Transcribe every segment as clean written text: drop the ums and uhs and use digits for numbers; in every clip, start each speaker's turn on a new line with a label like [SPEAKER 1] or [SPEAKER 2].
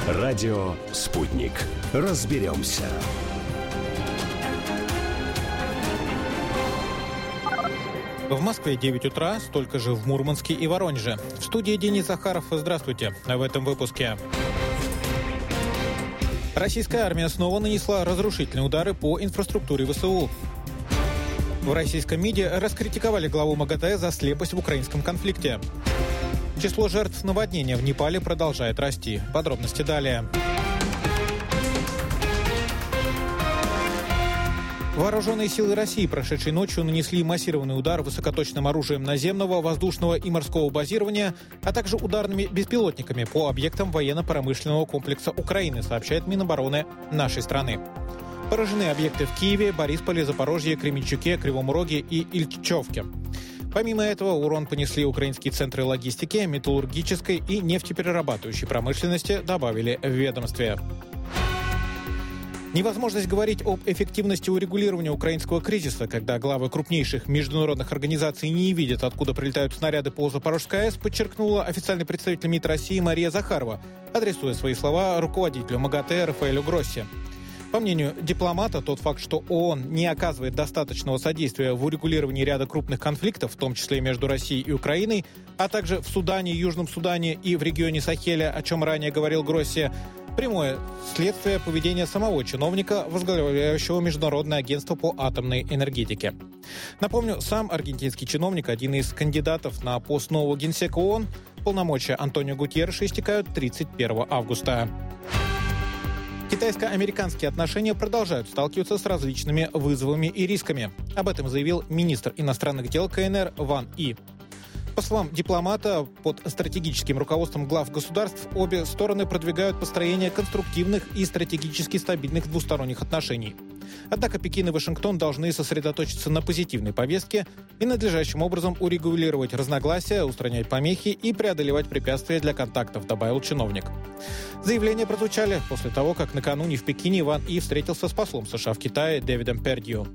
[SPEAKER 1] Радио «Спутник». Разберемся.
[SPEAKER 2] В Москве 9 утра, столько же в Мурманске и Воронеже. В студии Денис Захаров. Здравствуйте. В этом выпуске. Российская армия снова нанесла разрушительные удары по инфраструктуре ВСУ. В российском МИДе раскритиковали главу МАГАТЭ за слепость в украинском конфликте. Число жертв наводнения в Непале продолжает расти. Подробности далее. Вооруженные силы России прошедшей ночью нанесли массированный удар высокоточным оружием наземного, воздушного и морского базирования, а также ударными беспилотниками по объектам военно-промышленного комплекса Украины, сообщает Минобороны нашей страны. Поражены объекты в Киеве, Борисполе, Запорожье, Кременчуке, Кривом Роге и Ильчевке. Помимо этого, урон понесли украинские центры логистики, металлургической и нефтеперерабатывающей промышленности, добавили в ведомстве. Невозможность говорить об эффективности урегулирования украинского кризиса, когда главы крупнейших международных организаций не видят, откуда прилетают снаряды по Запорожской АЭС, подчеркнула официальный представитель МИД России Мария Захарова, адресуя свои слова руководителю МАГАТЭ Рафаэлю Гросси. По мнению дипломата, тот факт, что ООН не оказывает достаточного содействия в урегулировании ряда крупных конфликтов, в том числе между Россией и Украиной, а также в Судане, Южном Судане и в регионе Сахеля, о чем ранее говорил Гросси, прямое следствие поведения самого чиновника, возглавляющего Международное агентство по атомной энергетике. Напомню, сам аргентинский чиновник, один из кандидатов на пост нового генсека ООН, полномочия Антонио Гутьерреша истекают 31 августа. Китайско-американские отношения продолжают сталкиваться с различными вызовами и рисками. Об этом заявил министр иностранных дел КНР Ван И. По словам дипломата, под стратегическим руководством глав государств обе стороны продвигают построение конструктивных и стратегически стабильных двусторонних отношений. Однако Пекин и Вашингтон должны сосредоточиться на позитивной повестке и надлежащим образом урегулировать разногласия, устранять помехи и преодолевать препятствия для контактов, добавил чиновник. Заявления прозвучали после того, как накануне в Пекине Ван И встретился с послом США в Китае Дэвидом Пердью.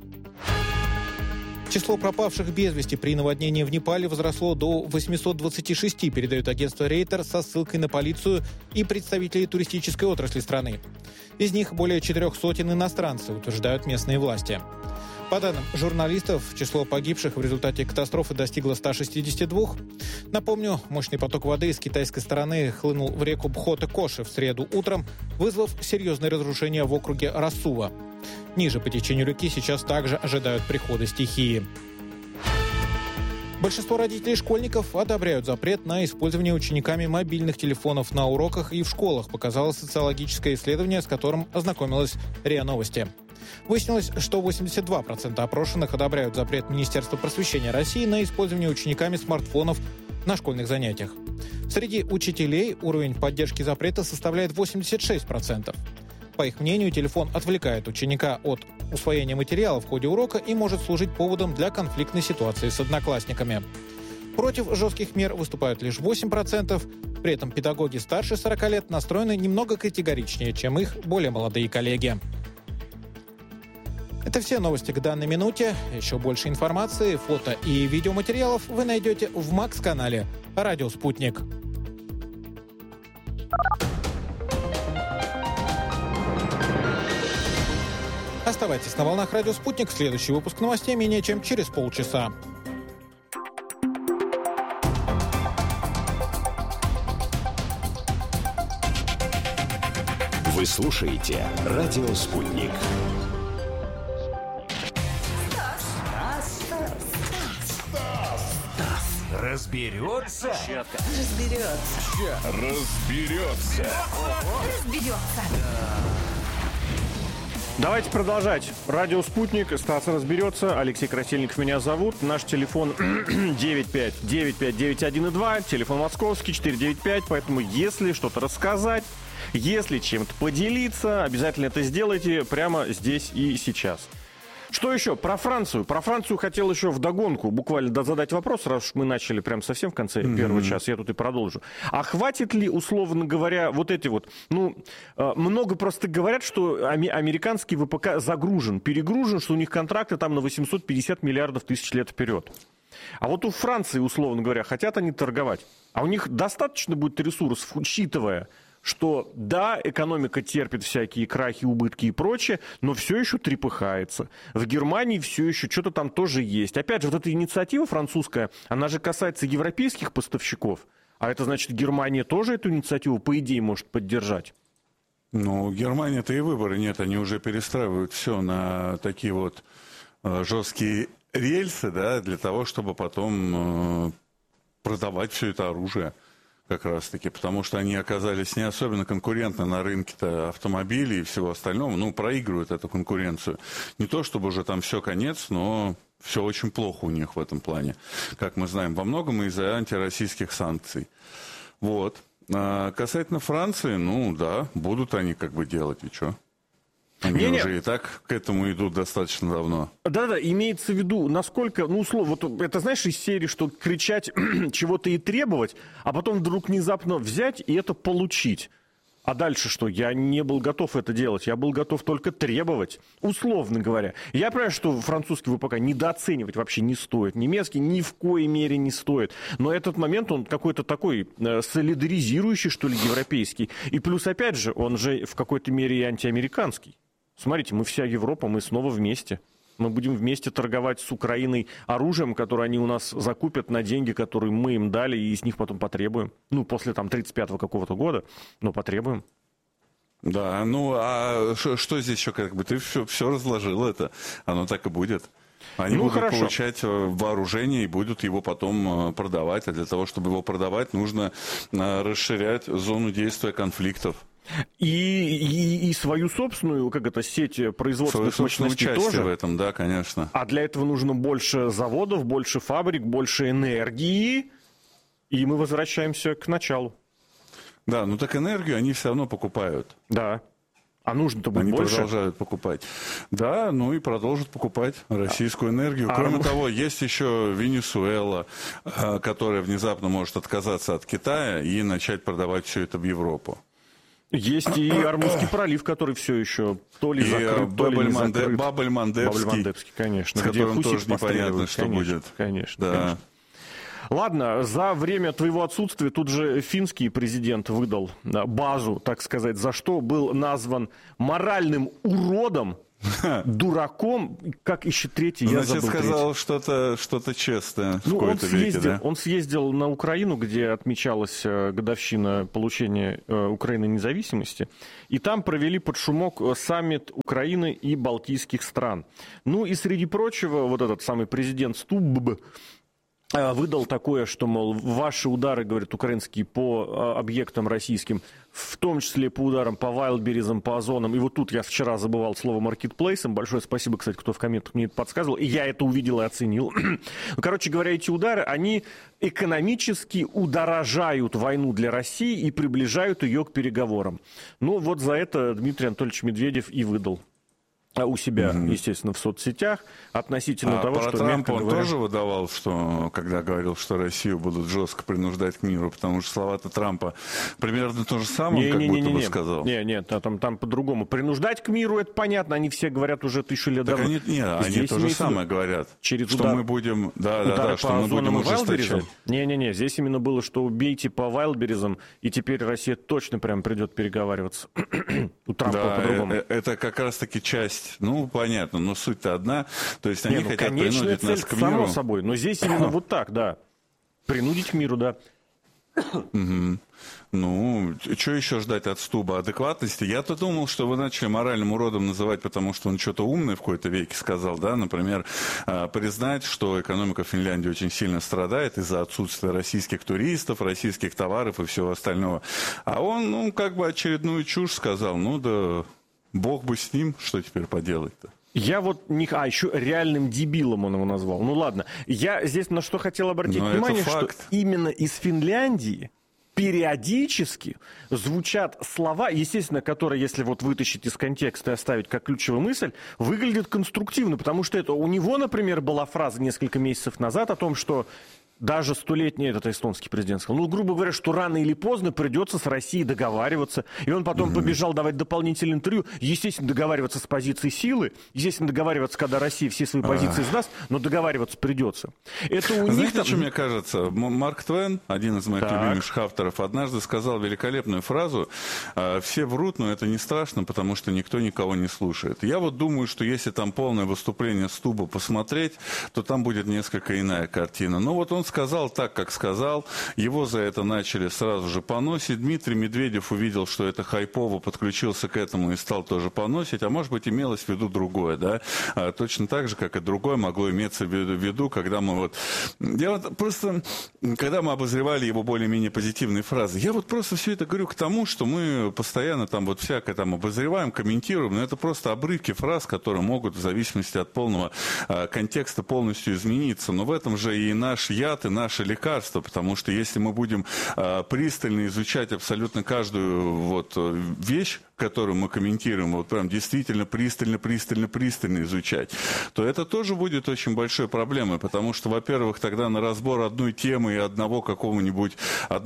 [SPEAKER 2] Число пропавших без вести при наводнении в Непале возросло до 826, передает агентство Рейтер со ссылкой на полицию и представителей туристической отрасли страны. Из них более 400 иностранцев, утверждают местные власти. По данным журналистов, число погибших в результате катастрофы достигло 162. Напомню, мощный поток воды с китайской стороны хлынул в реку Бхоте-Коши в среду утром, вызвав серьезные разрушения в округе Расува. Ниже по течению реки сейчас также ожидают прихода стихии. Большинство родителей школьников одобряют запрет на использование учениками мобильных телефонов на уроках и в школах, показало социологическое исследование, с которым ознакомилась РИА Новости. Выяснилось, что 82% опрошенных одобряют запрет Министерства просвещения России на использование учениками смартфонов на школьных занятиях. Среди учителей уровень поддержки запрета составляет 86%. По их мнению, телефон отвлекает ученика от усвоения материала в ходе урока и может служить поводом для конфликтной ситуации с одноклассниками. Против жестких мер выступают лишь 8%. При этом педагоги старше 40 лет настроены немного категоричнее, чем их более молодые коллеги. Это все новости к данной минуте. Еще больше информации, фото и видеоматериалов вы найдете в МАКС-канале «Радио Спутник». Оставайтесь на волнах «Радио Спутник». Следующий выпуск новостей менее чем через полчаса.
[SPEAKER 1] Вы слушаете «Радио Спутник».
[SPEAKER 3] Разберется?
[SPEAKER 4] Давайте продолжать. Радио «Спутник», Стас разберется, Алексей Красильников меня зовут. Наш телефон 95-95-91-2, телефон московский 495, поэтому если что-то рассказать, если чем-то поделиться, обязательно это сделайте прямо здесь и сейчас. Что еще? Про Францию. Про Францию хотел еще вдогонку буквально задать вопрос, раз уж мы начали прям совсем в конце первого часа, я тут и продолжу. А хватит ли, условно говоря, вот эти вот... много просто говорят, что американский ВПК загружен, перегружен, что у них контракты там на 850 миллиардов тысяч лет вперед. А вот у Франции, условно говоря, хотят они торговать. А у них достаточно будет ресурсов, учитывая что да, экономика терпит всякие крахи, убытки и прочее, но все еще трепыхается. В Германии все еще что-то там тоже есть. Опять же, вот эта инициатива французская, она же касается европейских поставщиков. А это значит, Германия тоже эту инициативу, по идее, может поддержать?
[SPEAKER 5] Ну, у Германии-то и выбора нет. Они уже перестраивают все на такие вот жесткие рельсы, да, для того, чтобы потом продавать все это оружие. Как раз-таки, потому что они оказались не особенно конкурентны на рынке-то автомобилей и всего остального, ну, проигрывают эту конкуренцию. Не то, чтобы уже там все конец, но все очень плохо у них в этом плане. Как мы знаем, во многом из-за антироссийских санкций. Вот. А касательно Франции, ну, да, будут они как бы делать, и что? Они уже и так к этому идут достаточно давно. Да-да, имеется в виду, насколько, ну, условно, вот это, знаешь, из серии, что кричать чего-то и требовать, а потом вдруг внезапно взять и это получить. А дальше что? Я не был готов это делать, я был готов только требовать, условно говоря. Я понимаю, что французский ВПК недооценивать вообще не стоит, немецкий ни в коей мере не стоит. Но этот момент, он какой-то такой солидаризирующий, что ли, европейский. И плюс, опять же, он же в какой-то мере и антиамериканский. Смотрите, мы вся Европа, мы снова вместе. Мы будем вместе торговать с Украиной оружием, которое они у нас закупят на деньги, которые мы им дали, и из них потом потребуем. Ну, после там 35-го какого-то года, но потребуем. Да, ну, а что здесь еще, как бы, ты все разложил это, оно так и будет. Они будут получать вооружение и будут его потом продавать, а для того, чтобы его продавать, нужно расширять зону действия конфликтов. И свою собственную, как это, сеть производственных мощностей тоже. В этом, да, конечно. А для этого нужно больше заводов, больше фабрик, больше энергии. И мы возвращаемся к началу. Да, ну так энергию они все равно покупают. Да. А нужно-то будет больше. Они продолжают покупать. Да, ну и продолжат покупать российскую энергию. Кроме того, есть еще Венесуэла, которая внезапно может отказаться от Китая и начать продавать все это в Европу. Есть и Ормузский пролив, который все еще то ли закрыт, то ли не закрыт. Бабель-Мандебский, конечно. С которым тоже непонятно, что будет. Конечно, конечно. Ладно, за время твоего отсутствия тут же финский президент выдал базу, так сказать, за что был назван моральным уродом, дураком, как еще третий, я забыл. Сказал что-то честное в какой-то веке, да? Он съездил на Украину, где отмечалась годовщина получения Украины независимости, и там провели под шумок саммит Украины и балтийских стран. Ну и среди прочего, вот этот самый президент Стубб выдал такое, что, мол, ваши удары, говорят, украинские по объектам российским, в том числе по ударам по Вайлдберризам, по Озонам. И вот тут я вчера забывал слово маркетплейсом. Большое спасибо, кстати, кто в комментах мне это подсказывал. И я это увидел и оценил. Короче говоря, эти удары, они экономически удорожают войну для России и приближают ее к переговорам. Ну, вот за это Дмитрий Анатольевич Медведев и выдал у себя, естественно, в соцсетях относительно того, что... Трампа он тоже выдавал, что, когда говорил, что Россию будут жестко принуждать к миру, потому что слова-то Трампа примерно то же самое, как будто бы сказал. Нет, там по-другому. Принуждать к миру, это понятно, они все говорят уже 1000 лет давно. Они то же самое говорят, что мы будем... Да, что мы будем ужесточать. Не, здесь именно было, что убейте по Вайлдберризам, и теперь Россия точно прям придет переговариваться. У Трампа по-другому. Это как раз-таки часть. Ну, понятно, но суть-то одна. То есть они хотят принудить нас к миру. Само собой, но здесь именно вот так, да. Принудить к миру, да. Ну, что еще ждать от Стуба? Адекватности? Я-то думал, что вы начали моральным уродом называть, потому что он что-то умное в какой-то веке сказал, да, например, признать, что экономика Финляндии очень сильно страдает из-за отсутствия российских туристов, российских товаров и всего остального. А он, ну, как бы очередную чушь сказал, ну да... Бог бы с ним, что теперь поделать-то? Я вот не... еще реальным дебилом он его назвал. Ну ладно. Я здесь на что хотел обратить внимание, что именно из Финляндии периодически звучат слова, естественно, которые, если вот вытащить из контекста и оставить как ключевую мысль, выглядят конструктивно, потому что это у него, например, была фраза несколько месяцев назад о том, что
[SPEAKER 4] Даже столетний этот эстонский президент сказал, ну, грубо говоря, что рано или поздно придется с Россией договариваться. И он потом побежал давать дополнительное интервью. Естественно, договариваться с позиции силы. Естественно, договариваться, когда Россия все свои позиции сдаст, но договариваться придется. Это у них...
[SPEAKER 5] Знаете, что мне кажется? Марк Твен, один из моих любимейших авторов, однажды сказал великолепную фразу: «Все врут, но это не страшно, потому что никто никого не слушает». Я вот думаю, что если там полное выступление Стуба посмотреть, то там будет несколько иная картина. Но вот он сказал так, как сказал. Его за это начали сразу же поносить. Дмитрий Медведев увидел, что это хайпово, подключился к этому и стал тоже поносить. А может быть, имелось в виду другое, да? Точно так же, как и другое могло иметься в виду, когда мы вот... Я вот просто... Когда мы обозревали его более-менее позитивные фразы, я вот просто все это говорю к тому, что мы постоянно там вот всякое там обозреваем, комментируем, но это просто обрывки фраз, которые могут в зависимости от полного контекста полностью измениться. Но в этом же и наш яд, и наше лекарство, потому что если мы будем пристально изучать абсолютно каждую вот вещь, которую мы комментируем, вот прям действительно пристально изучать, то это тоже будет очень большой проблемой, потому что, во-первых, тогда на разбор одной темы и одной какой-нибудь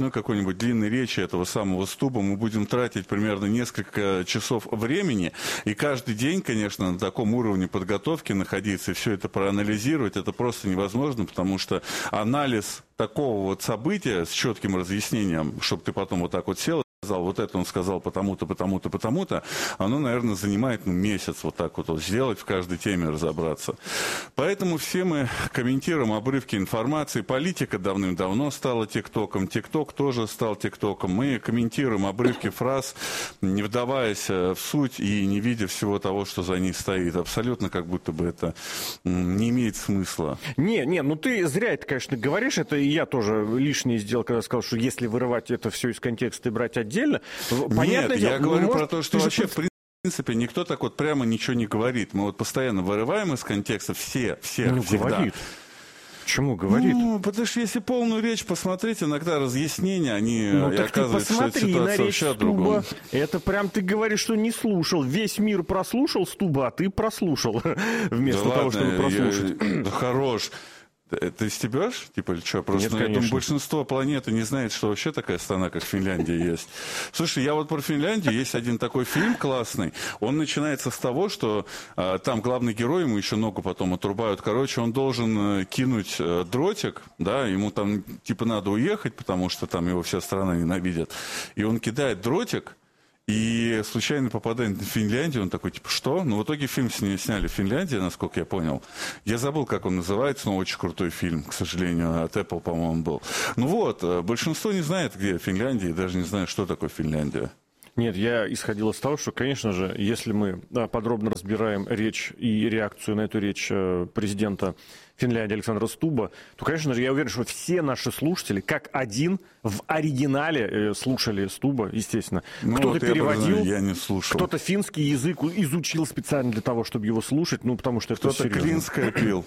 [SPEAKER 5] длинной речи этого самого Стуба мы будем тратить примерно несколько часов времени, и каждый день, конечно, на таком уровне подготовки находиться и все это проанализировать, это просто невозможно, потому что анализ такого вот события с четким разъяснением, чтобы ты потом вот так вот сел, сказал, вот это он сказал потому-то, оно, наверное, занимает месяц вот так вот сделать, в каждой теме разобраться. Поэтому все мы комментируем обрывки информации. Политика давным-давно стала ТикТоком, ТикТок тоже стал ТикТоком. Мы комментируем обрывки фраз, не вдаваясь в суть и не видя всего того, что за ней стоит. Абсолютно как будто бы это не имеет смысла.
[SPEAKER 4] Ну ты зря это, конечно, говоришь. Это и я тоже лишнее сделал, когда сказал, что если вырывать это все из контекста и брать отдельно, понятно.
[SPEAKER 5] Нет, я говорю про то, что вообще, в принципе, никто так вот прямо ничего не говорит. Мы вот постоянно вырываем из контекста все всегда.
[SPEAKER 4] Говорит. Почему говорит?
[SPEAKER 5] Ну, потому что если полную речь посмотреть, иногда разъяснения, они оказываются, что это ситуация вообще о другом.
[SPEAKER 4] Это прям ты говоришь, что не слушал. Весь мир прослушал Стуба, а ты прослушал. Вместо того, чтобы прослушать.
[SPEAKER 5] Да хорош. Ты стебешь? Типа, или что? Просто,
[SPEAKER 4] Нет,
[SPEAKER 5] я думаю, большинство планеты не знает, что вообще такая страна, как Финляндия, есть. Слушай, я вот про Финляндию, есть один такой фильм классный. Он начинается с того, что там главный герой, ему еще ногу потом отрубают. Короче, он должен кинуть дротик, да, ему там, типа, надо уехать, потому что там его вся страна ненавидит. И он кидает дротик, и случайно попадает в Финляндию, он такой, типа, что? Ну, в итоге фильм сняли в Финляндии, насколько я понял. Я забыл, как он называется, но очень крутой фильм, к сожалению, от Apple, по-моему, был. Ну вот, большинство не знает, где Финляндия, и даже не знает, что такое Финляндия.
[SPEAKER 4] Нет, я исходил из того, что, конечно же, если мы подробно разбираем речь и реакцию на эту речь президента Финляндии Александра Стуба, то, конечно же, я уверен, что все наши слушатели, как один, в оригинале слушали Стуба, естественно. Кто-то переводил,
[SPEAKER 5] я не слушал.
[SPEAKER 4] Кто-то финский язык изучил специально для того, чтобы его слушать, ну, потому что это серьезно.
[SPEAKER 5] Кто-то клинское пил.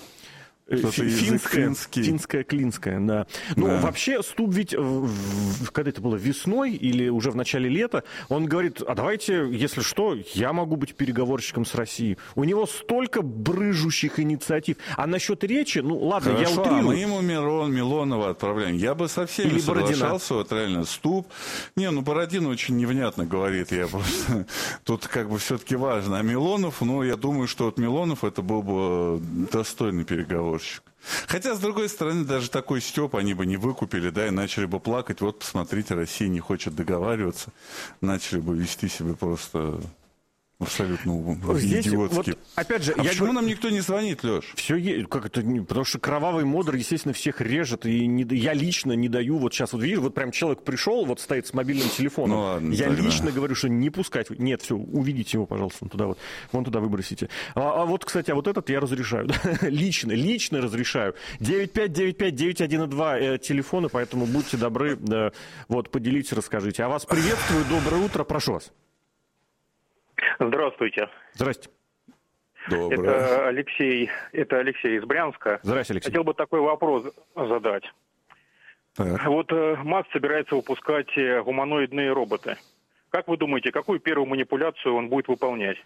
[SPEAKER 4] Финская, клинская, да. Ну, вообще, Стуб ведь, когда это было, весной или уже в начале лета, он говорит, а давайте, если что, я могу быть переговорщиком с Россией. У него столько брыжущих инициатив. А насчет речи, ну, ладно,
[SPEAKER 5] хорошо,
[SPEAKER 4] я утрирую.
[SPEAKER 5] Мы ему Милонова отправляем. Я бы со всеми соглашался, вот реально, Стуб. Не, ну, Бородин очень невнятно говорит, я просто... Тут как бы все-таки важно. А Милонов, ну, я думаю, что вот Милонов это был бы достойный переговорщик. Хотя, с другой стороны, даже такой стёб они бы не выкупили, да, и начали бы плакать. Вот, посмотрите, Россия не хочет договариваться. Начали бы вести себя просто абсолютно идиотски. Вот,
[SPEAKER 4] опять же,
[SPEAKER 5] почему нам никто не звонит, Леш?
[SPEAKER 4] Все, как это, потому что кровавый модер, естественно, всех режет. И я лично не даю, вот сейчас, вот видишь, вот прям человек пришел, вот стоит с мобильным телефоном.
[SPEAKER 5] Ну, ладно,
[SPEAKER 4] я
[SPEAKER 5] тогда
[SPEAKER 4] лично говорю, что не пускать. Нет, все, увидите его, пожалуйста, вон туда выбросите. А вот, кстати, вот этот я разрешаю. лично разрешаю. 9595-91,2 телефоны, поэтому будьте добры, вот, поделитесь, расскажите. А вас приветствую, доброе утро, прошу вас.
[SPEAKER 6] Здравствуйте.
[SPEAKER 4] Здрасте.
[SPEAKER 5] Доброе.
[SPEAKER 6] Это Алексей из Брянска.
[SPEAKER 4] Здравствуйте, Алексей.
[SPEAKER 6] Хотел бы такой вопрос задать.
[SPEAKER 5] Так.
[SPEAKER 6] Вот Маск собирается выпускать гуманоидные роботы. Как вы думаете, какую первую манипуляцию он будет выполнять?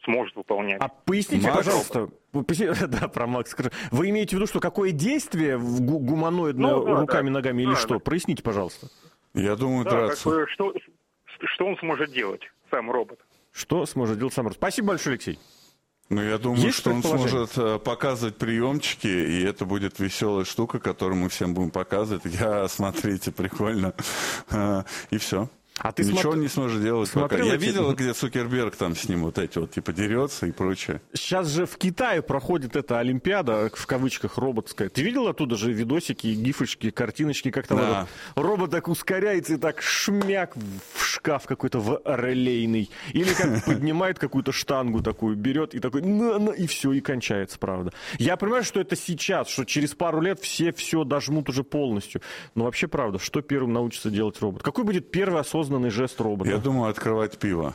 [SPEAKER 6] сможет выполнять.
[SPEAKER 4] А поясните,
[SPEAKER 5] Макс?
[SPEAKER 4] пожалуйста, да, про Макс скажу. Вы имеете в виду, что какое действие гуманоидное руками, ногами или что? Проясните, пожалуйста.
[SPEAKER 5] Я думаю,
[SPEAKER 6] Да,
[SPEAKER 5] драться.
[SPEAKER 6] как бы, что он сможет делать, сам робот?
[SPEAKER 4] Что сможет делать сам робот? Спасибо большое, Алексей.
[SPEAKER 5] Ну, я думаю,
[SPEAKER 4] Есть
[SPEAKER 5] что он
[SPEAKER 4] предположение?
[SPEAKER 5] сможет показывать приемчики, и это будет веселая штука, которую мы всем будем показывать. Смотрите, прикольно. И все.
[SPEAKER 4] А ты
[SPEAKER 5] Ничего он не сможет делать пока.
[SPEAKER 4] смотрел
[SPEAKER 5] Я
[SPEAKER 4] эти-
[SPEAKER 5] видел, где Цукерберг там с ним вот эти вот, типа, дерется и прочее.
[SPEAKER 4] Сейчас же в Китае проходит эта Олимпиада, в кавычках, роботская. Ты видел оттуда же видосики, гифочки, картиночки, как там
[SPEAKER 5] Да.
[SPEAKER 4] этот робот так ускоряется и так шмяк в шкаф какой-то в релейный. Или как поднимает какую-то штангу такую, берет и такой, и все, и кончается, правда. Я понимаю, что это сейчас, что через пару лет все дожмут уже полностью. Но вообще, правда, что первым научится делать робот? Какой будет первый осознанный жест робота?
[SPEAKER 5] Я думаю, открывать пиво.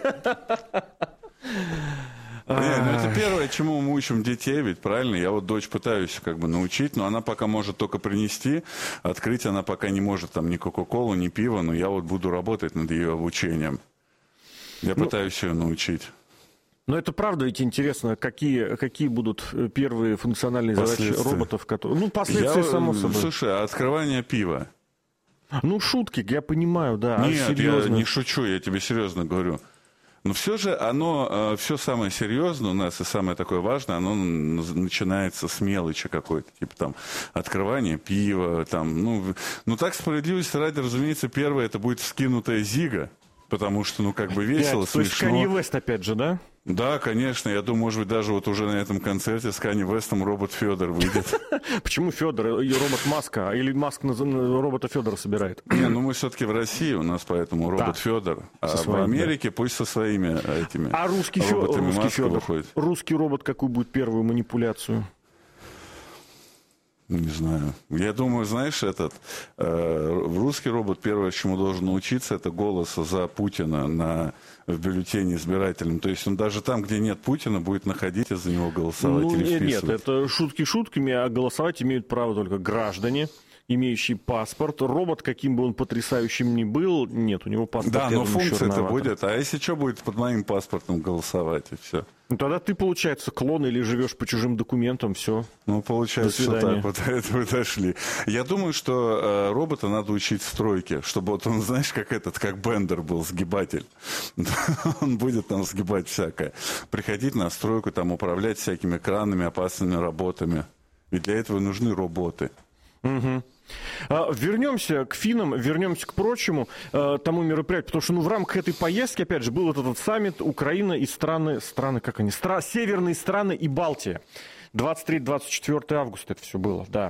[SPEAKER 5] Это первое, чему мы учим детей, ведь правильно? Я вот дочь пытаюсь как бы научить, но она пока может только принести, открыть она пока не может там ни кока-колу, ни пиво, но я вот буду работать над ее обучением. Я пытаюсь ее научить.
[SPEAKER 4] Но это правда ведь интересно, какие будут первые функциональные задачи
[SPEAKER 5] Последствия.
[SPEAKER 4] роботов, которые... последствия, само собой.
[SPEAKER 5] Слушай, а открывание пива?
[SPEAKER 4] Шутки, я понимаю, да.
[SPEAKER 5] Нет,
[SPEAKER 4] серьезно.
[SPEAKER 5] я не шучу, я тебе серьезно говорю. Но все же оно, все самое серьезное у нас и самое такое важное, оно начинается с мелочи какой-то, типа там открывание пива, там, ну так справедливости ради, разумеется, первое это будет вскинутая зига, потому что, весело,
[SPEAKER 4] То есть
[SPEAKER 5] смешно.
[SPEAKER 4] Канье Вест опять же, да?
[SPEAKER 5] Да, конечно, я думаю, может быть, даже вот уже на этом концерте с Канье Вестом робот Федор выйдет.
[SPEAKER 4] Почему Федор и робот Маска? Или Маск робота Федора собирает?
[SPEAKER 5] Не, мы все-таки в России, у нас поэтому робот Федор, а в
[SPEAKER 4] своим,
[SPEAKER 5] Америке пусть со своими этими
[SPEAKER 4] А русский
[SPEAKER 5] роботами Маска
[SPEAKER 4] Федор?
[SPEAKER 5] выходит.
[SPEAKER 4] Русский робот какую будет первую манипуляцию?
[SPEAKER 5] Не знаю. Я думаю, знаешь, русский робот первое, чему должен научиться, это голоса за Путина в бюллетене избирательном. То есть он даже там, где нет Путина, будет находить и за него голосовать или
[SPEAKER 4] Нет,
[SPEAKER 5] вписывать.
[SPEAKER 4] это шутки шутками, а голосовать имеют право только граждане, имеющие паспорт. Робот, каким бы он потрясающим ни был, нет, у него паспорт.
[SPEAKER 5] Да, но функция это
[SPEAKER 4] рановато.
[SPEAKER 5] будет. А если что, будет под моим паспортом голосовать, и все.
[SPEAKER 4] Тогда ты, получается, клон или живешь по чужим документам, все.
[SPEAKER 5] Получается,
[SPEAKER 4] До
[SPEAKER 5] что
[SPEAKER 4] свидания.
[SPEAKER 5] так вот до этого дошли. Я думаю, что робота надо учить стройке, чтобы вот он, знаешь, как Бендер был, сгибатель. Он будет там сгибать всякое. Приходить на стройку, там управлять всякими кранами, опасными работами. Ведь для этого нужны роботы.
[SPEAKER 4] Угу. Вернемся к финнам, вернемся к прочему тому мероприятию, потому что в рамках этой поездки, опять же, был этот саммит Украина и северные страны и Балтия. 23-24 августа это все было, да.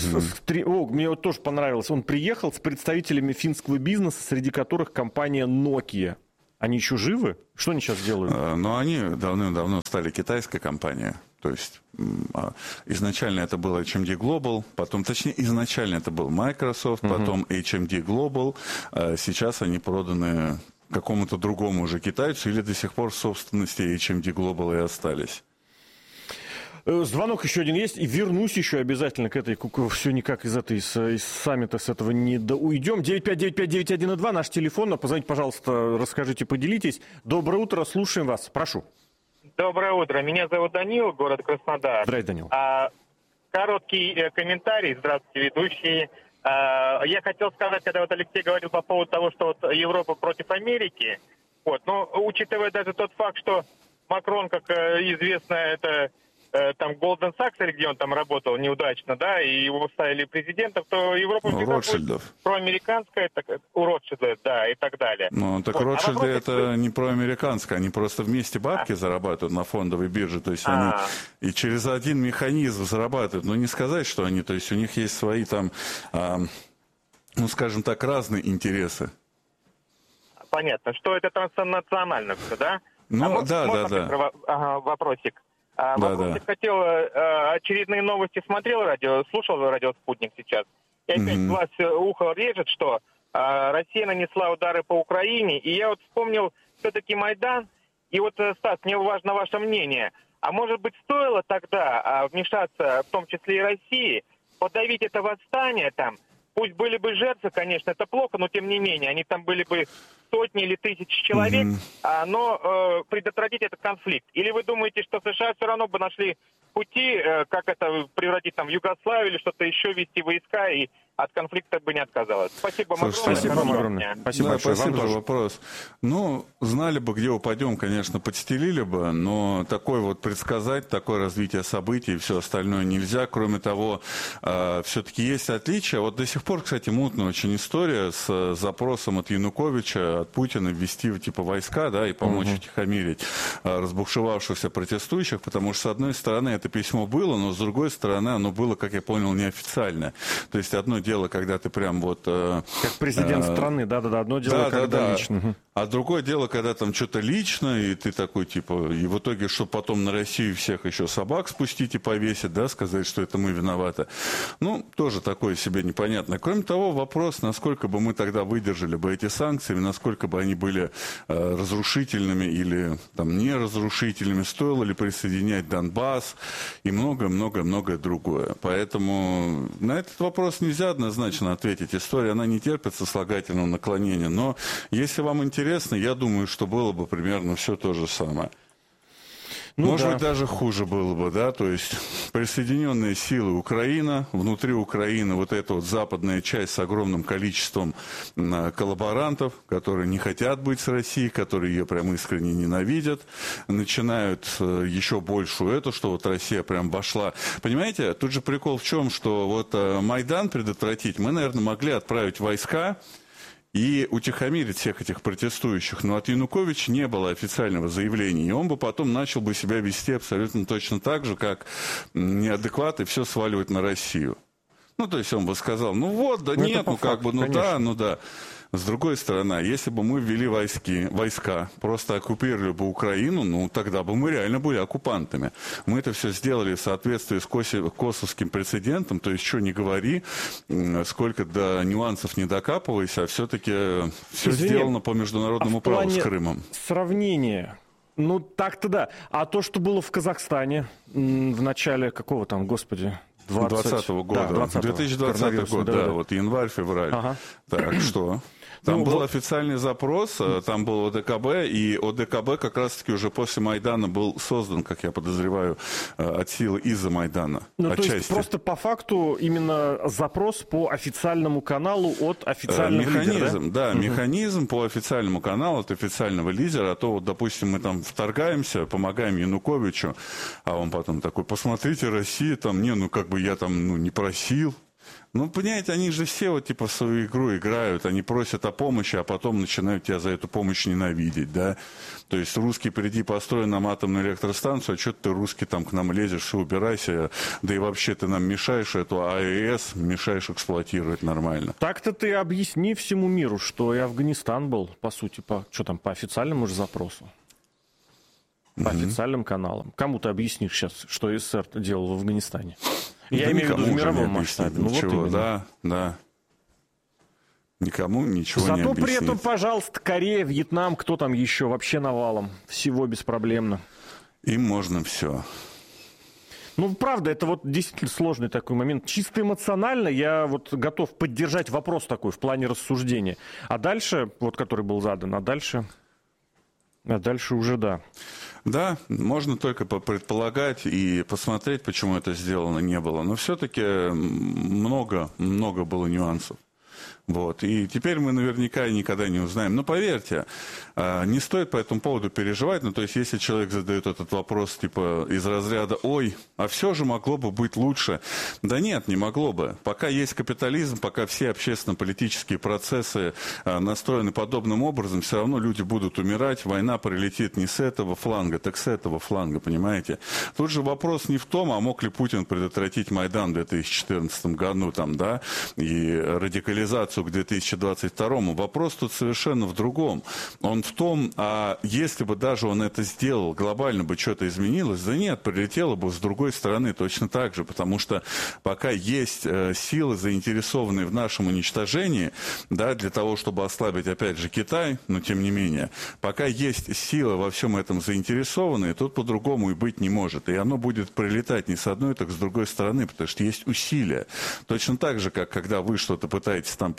[SPEAKER 4] Мне вот тоже понравилось. Он приехал с представителями финского бизнеса, среди которых компания Nokia. Они еще живы? Что они сейчас делают?
[SPEAKER 5] Но они давным-давно стали китайской компанией. То есть изначально это было HMD Global, изначально это был Microsoft, потом HMD Global. Сейчас они проданы какому-то другому уже китайцу или до сих пор в собственности HMD Global и остались.
[SPEAKER 4] Звонок еще один есть, и вернусь еще обязательно к этой, все никак из саммита с этого не уйдем. 9595912, наш телефон, позвоните, пожалуйста, расскажите, поделитесь. Доброе утро, слушаем вас, прошу.
[SPEAKER 7] Доброе утро, меня зовут Данил, город Краснодар.
[SPEAKER 4] Здравствуйте, Данил.
[SPEAKER 7] Короткий комментарий, здравствуйте, ведущие. Я хотел сказать, когда вот Алексей говорил по поводу того, что вот Европа против Америки, учитывая даже тот факт, что Макрон, как известно, это там Goldman Sachs, или где он там работал неудачно, да, и его ставили президентом, то Европа всегда
[SPEAKER 5] Ротшильдов.
[SPEAKER 7] будет проамериканская, у Ротшильда, да, и так далее.
[SPEAKER 5] Ротшильды это не проамериканское, они просто вместе бабки зарабатывают на фондовой бирже, то есть они и через один механизм зарабатывают, но не сказать, что они, то есть у них есть свои там, скажем так, разные интересы.
[SPEAKER 7] Понятно, что это транснационально все, да? Вопросик. Вопросик хотел, очередные новости слушал радио «Спутник» сейчас. И опять глаз ухо режет, что Россия нанесла удары по Украине. И я вот вспомнил все-таки Майдан. И вот, Стас, мне важно ваше мнение. А может быть, стоило тогда вмешаться, в том числе и России, подавить это восстание там? Пусть были бы жертвы, конечно, это плохо, но тем не менее, они там были бы сотни или тысячи человек, но предотвратить этот конфликт? Или вы думаете, что США все равно бы нашли пути, как это превратить там в Югославию или что-то еще, вести войска, и от конфликта бы не отказалось? Спасибо вам огромное.
[SPEAKER 4] Спасибо вам огромное. Спасибо большое.
[SPEAKER 5] Спасибо за вопрос. Ну, знали бы, где упадем, конечно, подстелили бы, но такое вот предсказать, такое развитие событий и все остальное нельзя. Кроме того, все-таки есть отличия. Вот до сих пор, кстати, мутная очень история с запросом от Януковича, от Путина ввести типа войска, да, и помочь утихомирить разбушевавшихся протестующих, потому что, с одной стороны, это письмо было, но с другой стороны, оно было, как я понял, неофициально. То есть одно дело, когда ты прям вот...
[SPEAKER 4] Как президент страны, да-да-да, одно дело, когда лично.
[SPEAKER 5] А другое дело, когда там что-то лично, и ты такой, типа, и в итоге, чтобы потом на Россию всех еще собак спустить и повесить, да, сказать, что это мы виноваты. Ну, тоже такое себе непонятно. Кроме того, вопрос, насколько бы мы тогда выдержали бы эти санкции, насколько бы они были разрушительными или там неразрушительными, стоило ли присоединять Донбасс и многое-многое-многое другое. Поэтому на этот вопрос нельзя однозначно ответить. История, она не терпит сослагательного наклонения. Но если вам интересно, я думаю, что было бы примерно все то же самое. Ну, может быть, даже хуже было бы, да, то есть присоединенные силы Украина, внутри Украины вот эта вот западная часть с огромным количеством коллаборантов, которые не хотят быть с Россией, которые ее прям искренне ненавидят, начинают еще большую эту, что вот Россия прям вошла. Понимаете, тут же прикол в чем, что вот Майдан предотвратить мы, наверное, могли отправить войска и утихомирить всех этих протестующих. Но от Януковича не было официального заявления. И он бы потом начал бы себя вести абсолютно точно так же, как неадекват, и все сваливать на Россию. Ну, то есть он бы сказал, ну вот, да нет, ну как бы, ну да, ну да. С другой стороны, если бы мы ввели войска, просто оккупировали бы Украину, ну тогда бы мы реально были оккупантами. Мы это все сделали в соответствии с косовским прецедентом, то есть что не говори, сколько до нюансов не докапывайся, а все-таки все сделано по международному праву с Крымом.
[SPEAKER 4] Сравнение. Ну так-то да. А то, что было в Казахстане в начале какого там, господи...
[SPEAKER 5] 2020 года. Да, 2020 год, да, вот январь-февраль. Ага. Так, что? Там был официальный запрос, там был ОДКБ, и ОДКБ как раз-таки уже после Майдана был создан, как я подозреваю, от силы из-за Майдана.
[SPEAKER 4] Ну, то есть просто по факту именно запрос по официальному каналу от официального лидера, да?
[SPEAKER 5] Да, механизм по официальному каналу от официального лидера, а то вот, допустим, мы там вторгаемся, помогаем Януковичу, а он потом такой, посмотрите, Россия там, не, ну как бы я там, ну не просил. Ну, понимаете, они же все вот типа в свою игру играют, они просят о помощи, а потом начинают тебя за эту помощь ненавидеть, да. То есть русский, приди, построй нам атомную электростанцию, а что ты, русский, там к нам лезешь, все, убирайся, да и вообще ты нам мешаешь эту АЭС, мешаешь эксплуатировать нормально.
[SPEAKER 4] Так-то ты объясни всему миру, что и Афганистан был, по сути, по официальному же запросу. По официальным каналам. Кому ты объяснишь сейчас, что СССР делал в Афганистане? Я имею в виду в мировом масштабе.
[SPEAKER 5] Ничего, вот да. Никому ничего не объяснить.
[SPEAKER 4] Зато при этом, пожалуйста, Корея, Вьетнам, кто там еще вообще навалом. Всего беспроблемно.
[SPEAKER 5] Им можно все.
[SPEAKER 4] Ну, правда, это вот действительно сложный такой момент. Чисто эмоционально я вот готов поддержать вопрос такой в плане рассуждения. А дальше, вот который был задан, а дальше уже да.
[SPEAKER 5] Да, можно только предполагать и посмотреть, почему это сделано не было. Но все-таки много было нюансов. Вот. И теперь мы наверняка никогда не узнаем. Но поверьте, не стоит по этому поводу переживать. Ну, то есть, если человек задает этот вопрос, типа, из разряда «Ой, а все же могло бы быть лучше». Да нет, не могло бы. Пока есть капитализм, пока все общественно-политические процессы настроены подобным образом, все равно люди будут умирать, война прилетит не с этого фланга, так с этого фланга, понимаете? Тут же вопрос не в том, а мог ли Путин предотвратить Майдан в 2014 году, там, да, и радикализацию к 2022-му. Вопрос тут совершенно в другом. Он в том, а если бы даже он это сделал, глобально бы что-то изменилось, да нет, прилетело бы с другой стороны точно так же, потому что пока есть силы, заинтересованные в нашем уничтожении, да, для того, чтобы ослабить, опять же, Китай, но тем не менее, пока есть силы во всем этом заинтересованные, тут по-другому и быть не может. И оно будет прилетать не с одной, так с другой стороны, потому что есть усилия. Точно так же, как когда вы что-то пытаетесь там почитать,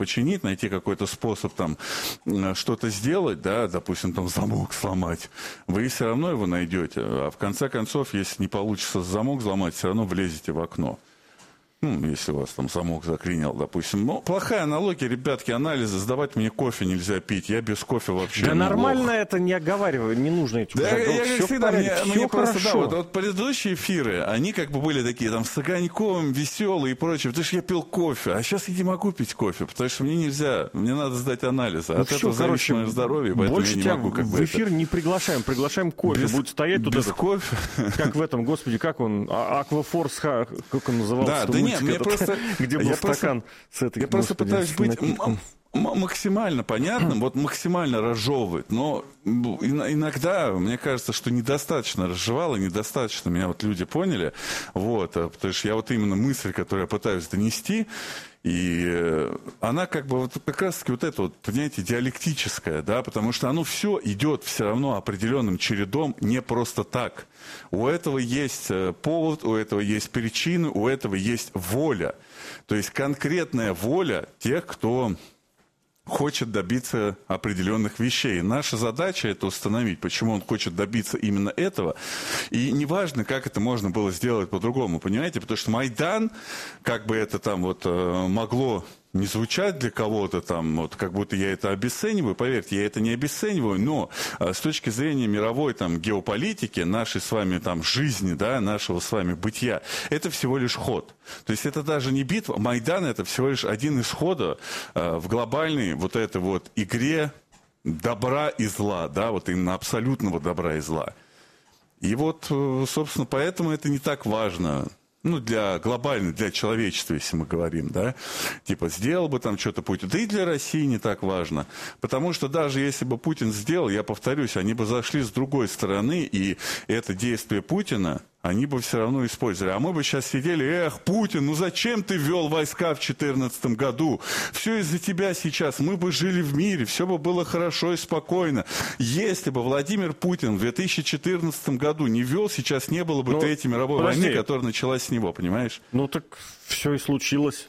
[SPEAKER 5] починить, найти какой-то способ там что-то сделать, да, допустим, там замок сломать, вы все равно его найдете. А в конце концов, если не получится замок взломать, все равно влезете в окно. Если у вас там замок заклинил, допустим. Ну, плохая аналогия, ребятки, анализы. Сдавать мне кофе нельзя пить. Я без кофе вообще.
[SPEAKER 4] Да нормально это не оговаривай, не нужно этих
[SPEAKER 5] я как всегда, мне просто,
[SPEAKER 4] хорошо.
[SPEAKER 5] Вот предыдущие эфиры, они как бы были такие там с огоньком, веселые и прочее. Потому что я пил кофе, а сейчас я не могу пить кофе, потому что мне нельзя, мне надо сдать анализы. От этого зависит мое здоровье, поэтому я не могу как бы
[SPEAKER 4] в эфир не приглашаем кофе. Будет стоять тут
[SPEAKER 5] без кофе.
[SPEAKER 4] Как в этом, господи, как он, Аквафорс, как он назывался?
[SPEAKER 5] Да, нет, мне просто...
[SPEAKER 4] Где был стакан с этой...
[SPEAKER 5] Я просто пытаюсь быть максимально понятным, вот максимально разжевывать, но иногда мне кажется, что недостаточно разжевало, недостаточно меня вот люди поняли, вот, потому что я вот именно мысль, которую я пытаюсь донести, и она как бы вот как раз-таки вот это вот, понимаете, диалектическая, да, потому что оно все идет все равно определенным чередом не просто так. У этого есть повод, у этого есть причины, у этого есть воля. То есть конкретная воля тех, кто хочет добиться определенных вещей. Наша задача это установить, почему он хочет добиться именно этого. И неважно, как это можно было сделать по-другому, понимаете? Потому что Майдан, как бы это там вот могло не звучать для кого-то там, вот как будто я это обесцениваю, поверьте, я это не обесцениваю, но с точки зрения мировой там геополитики, нашей с вами там жизни, да, нашего с вами бытия, это всего лишь ход. То есть это даже не битва, Майдан это всего лишь один из ходов в глобальной вот этой вот игре добра и зла, да, вот именно абсолютного добра и зла. И вот, собственно, поэтому это не так важно. Ну, для глобально, для человечества, если мы говорим, да, типа, сделал бы там что-то Путин, да и для России не так важно, потому что даже если бы Путин сделал, я повторюсь, они бы зашли с другой стороны, и это действие Путина, они бы все равно использовали. А мы бы сейчас сидели, эх, Путин, ну зачем ты ввел войска в 2014 году? Все из-за тебя сейчас. Мы бы жили в мире, все бы было хорошо и спокойно. Если бы Владимир Путин в 2014 году не ввел, сейчас не было бы Третьей мировой войны, которая началась с него, понимаешь?
[SPEAKER 4] Ну так все и случилось.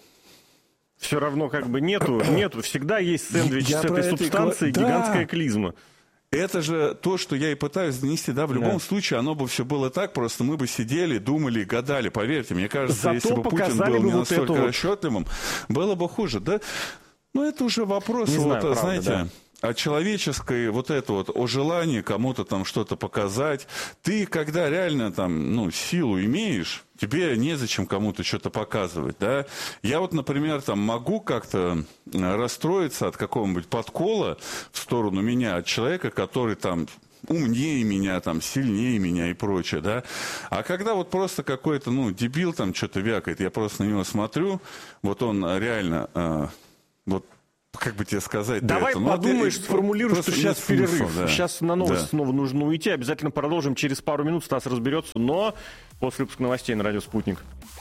[SPEAKER 4] Все равно как бы нету. Всегда есть сэндвич с этой субстанцией, гигантская клизма.
[SPEAKER 5] Это же то, что я и пытаюсь донести, да, в любом случае оно бы все было так, просто мы бы сидели, думали, гадали, поверьте, мне кажется,
[SPEAKER 4] зато
[SPEAKER 5] если бы Путин был не настолько расчетливым, было бы хуже, да? Ну, это уже вопрос, не знаю, вот, правда, знаете... Да. О человеческой вот это вот, о желании кому-то там что-то показать. Ты, когда реально там, ну, силу имеешь, тебе незачем кому-то что-то показывать, да. Я вот, например, там могу как-то расстроиться от какого-нибудь подкола в сторону меня, от человека, который там умнее меня, там, сильнее меня и прочее, да. А когда вот просто какой-то, ну, дебил там что-то вякает, я просто на него смотрю, вот он реально, вот, как бы тебе сказать...
[SPEAKER 4] Давай подумаешь, сформулируешь, что сейчас перерыв. Да. Сейчас на новости снова нужно уйти. Обязательно продолжим через пару минут. Стас разберется, но после выпуска новостей на радио «Спутник».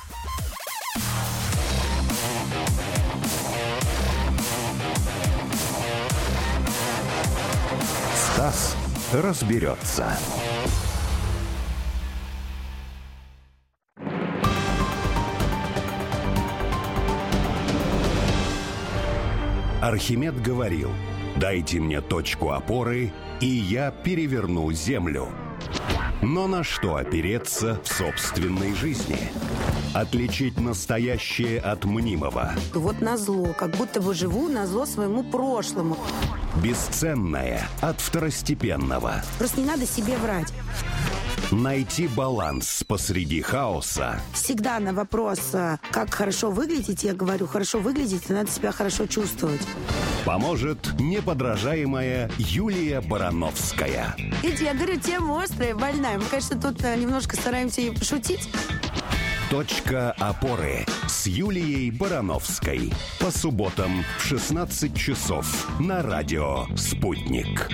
[SPEAKER 1] Стас разберется. Архимед говорил: «Дайте мне точку опоры, и я переверну землю». Но на что опереться в собственной жизни? Отличить настоящее от мнимого.
[SPEAKER 8] Вот назло, как будто бы живу назло своему прошлому.
[SPEAKER 1] Бесценное от второстепенного.
[SPEAKER 8] Просто не надо себе врать.
[SPEAKER 1] Найти баланс посреди хаоса.
[SPEAKER 8] Всегда на вопрос, как хорошо выглядеть, я говорю, хорошо выглядеть, надо себя хорошо чувствовать.
[SPEAKER 1] Поможет неподражаемая Юлия Барановская.
[SPEAKER 8] Видите, я говорю, тема острая, больная. Мы, конечно, тут немножко стараемся и пошутить.
[SPEAKER 1] Точка опоры с Юлией Барановской. По субботам в 16 часов на радио «Спутник».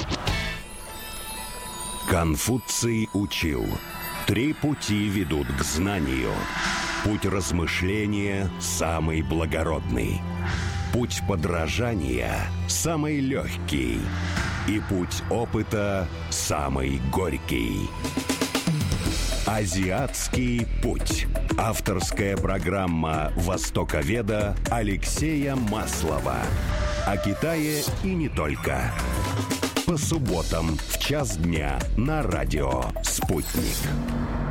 [SPEAKER 1] Конфуций учил: 3 пути ведут к знанию. Путь размышления самый благородный. Путь подражания самый легкий. И путь опыта самый горький. «Азиатский путь». Авторская программа востоковеда Алексея Маслова. О Китае и не только. По субботам в час дня на радио «Спутник».